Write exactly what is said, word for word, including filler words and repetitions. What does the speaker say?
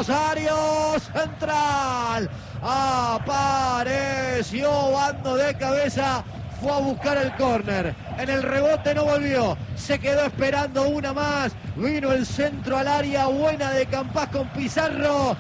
Rosario Central. Apareció Bando de cabeza. Fue a buscar el córner. En el rebote no volvió. Se quedó esperando una más. Vino el centro al área. Buena de Campás con Pizarro.